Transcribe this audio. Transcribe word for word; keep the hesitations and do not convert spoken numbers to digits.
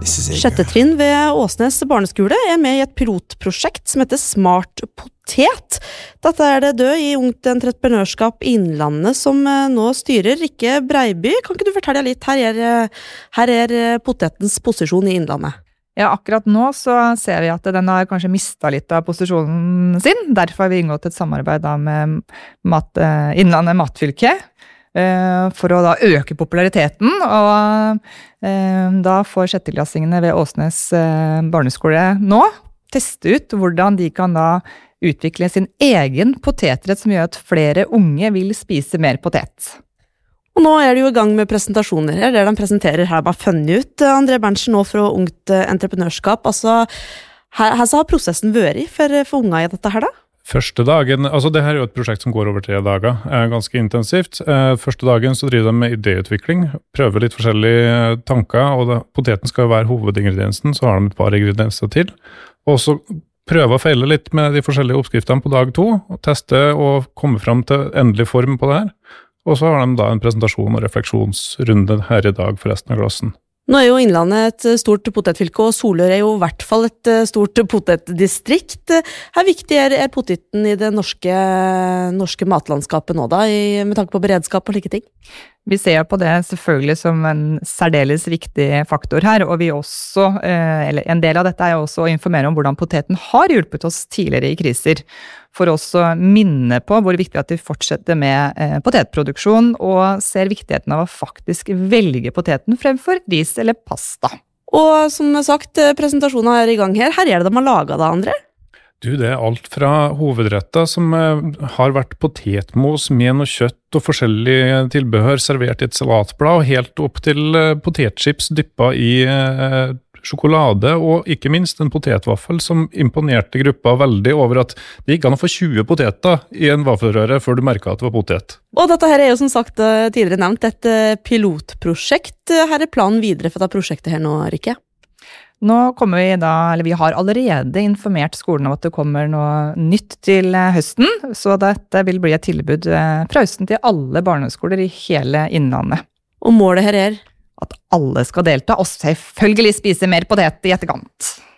Sjette trinn ved Åsnes barneskole er med i et pilotprosjekt som heter Smart Potet. Dette er det Dø i Ungt Entreprenørskap i Innlandet som nå styrer. Rikke Breiby, kan ikke du fortelle litt? Her er, her er potetens posisjon i Innlandet. Ja, akkurat nå så ser vi at den har kanskje mistet litt av posisjonen sin. Derfor har vi inngått et samarbeid da med mat, Innlandet Matfylke, for å da øke populariteten, og eh, da får sjetteklassingene ved Åsnes eh, barneskole nå teste ut hvordan de kan da utvikle sin egen potetrett som gjør at flere unge vil spise mer potet. Og nå er de jo i gang med presentasjoner her, der de presenterer her bare funnet ut. André Berntsen nå fra Ungt Entreprenørskap, altså her, her så har prosessen vært for, for unge i dette her da? Første dagen, altså det her er jo et prosjekt som går over tre dager, er ganske intensivt. Første dagen så driver de med idéutvikling, prøver litt forskjellige tanker, og da, poteten skal jo være hovedingrediensen, så har de et par ingredienser til. Og så prøve å feile litt med de forskjellige oppskriftene på dag to, og teste og komme frem til endelig form på det her. Og så har de da en presentasjon og refleksjonsrunde her i dag for resten av klassen. Nå er jo Innlandet et stort potetfylke, og Solør er jo i hvert fall et stort potetdistrikt. Hvor viktig er, er poteten i det norske, norske matlandskapet nå da, i, med tanke på beredskap og like ting? Vi ser på det selvfølgelig som en særdeles viktig faktor her, og vi også, eller en del av dette er jo også å informere om hvordan poteten har hjulpet oss tidligere i kriser, for også minne på hvor viktig at vi fortsetter med potetproduksjon, og ser viktigheten av å faktisk velge poteten fremfor ris eller pasta. Og som sagt, presentasjonen er i gang her. Her er det de har laget da, André? Du, det er alt fra hovedretter som eh, har vært potetmos med noe kjøtt og forskjellige tilbehør servert i et salatblad, og helt opp til eh, potetchips dyppet i eh, sjokolade, og ikke minst en potetvaffel som imponerte gruppa veldig over at det gikk an å få tjue poteter i en vaffelrøre før du merket at det var potet. Og dette her er jo som sagt tidligere nevnt et pilotprosjekt. Her er planen videre for dette prosjektet her nå, Rikke? Nå kommer vi da, eller vi har allerede informert skolen om at det kommer noe nytt til høsten, så dette vil bli et tilbud fra høsten til alle barneskoler i hele Innlandet. Og målet her er? At alle skal delta, og selvfølgelig spise mer potet i etterkant.